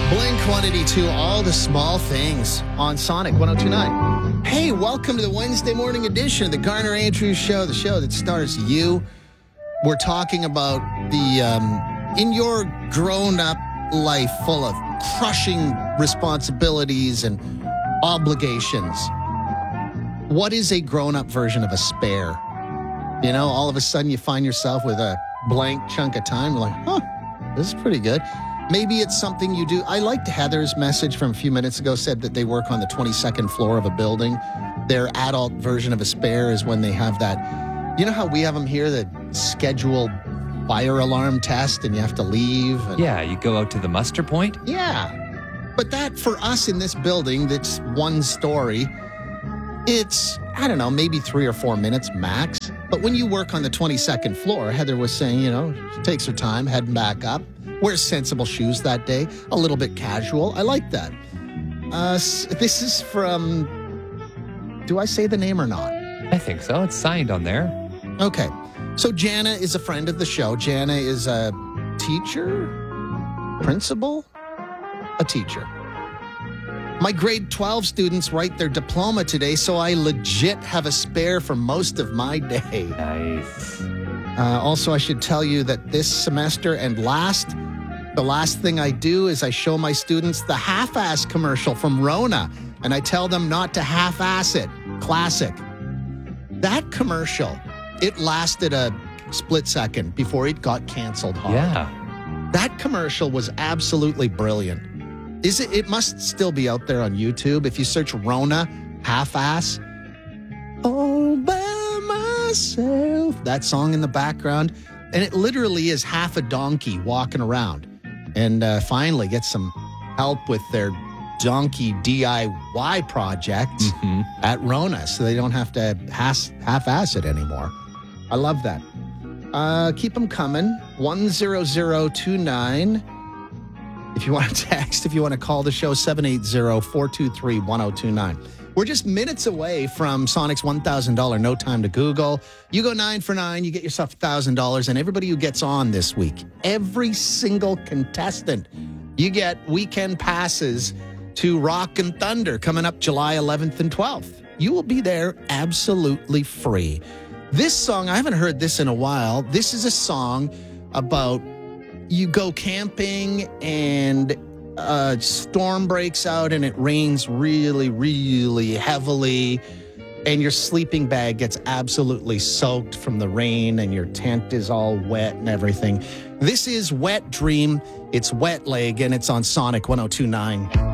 Blink-182, All the Small Things on Sonic 102.9. Hey, welcome to the Wednesday morning edition of the Garner Andrews Show, the show that stars you. We're talking about in your grown-up life full of crushing responsibilities and obligations, what is a grown-up version of a spare? You know, all of a sudden you find yourself with a blank chunk of time. You're like, this is pretty good. Maybe it's something you do. I liked Heather's message from a few minutes ago, said that they work on the 22nd floor of a building. Their adult version of a spare is when they have that, you know how we have them here, the scheduled fire alarm test and you have to leave? Yeah, you go out to the muster point? Yeah. But that, for us in this building that's one story, it's, I don't know, maybe 3 or 4 minutes max. But when you work on the 22nd floor, Heather was saying, you know, she takes her time heading back up. Wears sensible shoes that day, a little bit casual. I like that. This is from, do I say the name or not? I think so. It's signed on there. Okay. So Jana is a friend of the show. Jana is a teacher, principal, a teacher. My grade 12 students write their diploma today, so I legit have a spare for most of my day. Nice. Also, I should tell you that this semester and the last thing I do is I show my students the half-ass commercial from Rona, and I tell them not to half-ass it. Classic. That commercial, it lasted a split second before it got canceled hard. Yeah. That commercial was absolutely brilliant. It must still be out there on YouTube. If you search Rona half-ass, all by myself, that song in the background, and it literally is half a donkey walking around, and finally get some help with their donkey DIY project at Rona, so they don't have to half-ass it anymore. I love that. Keep them coming. 10029. If you want to text, if you want to call the show, 780-423-1029. We're just minutes away from Sonic's $1,000 No Time to Google. You go 9 for 9, you get yourself $1,000, and everybody who gets on this week, every single contestant, you get weekend passes to Rock and Thunder coming up July 11th and 12th. You will be there absolutely free. This song, I haven't heard this in a while. This is a song about you go camping and a storm breaks out and it rains really, really heavily, and your sleeping bag gets absolutely soaked from the rain and your tent is all wet and everything. This is Wet Dream. It's Wet Leg, and it's on Sonic 102.9.